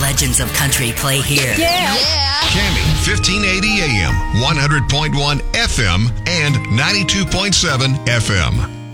legends of country play here. Yeah. Cammy, 1580 AM, 100.1 FM, and 92.7 FM.